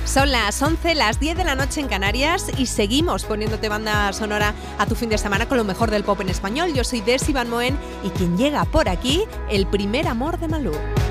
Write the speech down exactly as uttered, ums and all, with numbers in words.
Son las once, las diez de la noche en Canarias y seguimos poniéndote banda sonora a tu fin de semana con lo mejor del pop en español. Yo soy Desi Van Moen y quien llega por aquí, El primer amor de Malú.